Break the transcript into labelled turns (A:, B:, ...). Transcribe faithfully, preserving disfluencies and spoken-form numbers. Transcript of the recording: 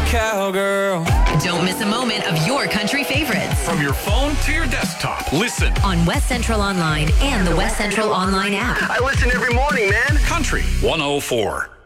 A: cowgirl.
B: Don't miss a moment of your country favorites.
C: From your phone to your desktop, listen
B: on West Central Online and the West Central Online app.
D: I listen every morning, man.
C: Country one oh four.